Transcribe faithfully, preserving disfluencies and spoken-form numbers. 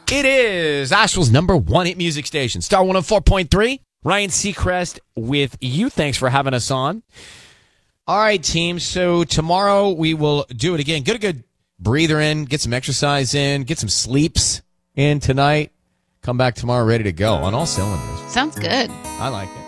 It is Asheville's number one hit music station, Star one oh four point three. Ryan Seacrest with you. Thanks for having us on. All right, team. So tomorrow we will do it again. Get a good breather in, get some exercise in, get some sleeps in tonight. Come back tomorrow ready to go on all cylinders. Sounds good. I like it.